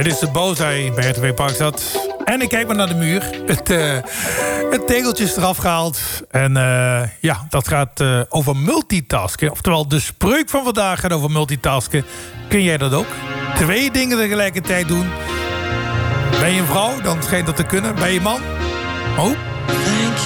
Dit is de Bozai bij RTW Parkstad. En ik kijk maar naar de muur. Het tegeltje is eraf gehaald. En ja, dat gaat over multitasken. Oftewel, de spreuk van vandaag gaat over multitasken. Kun jij dat ook? 2 dingen tegelijkertijd doen. Ben je een vrouw? Dan schijnt dat te kunnen. Ben je man? Oh.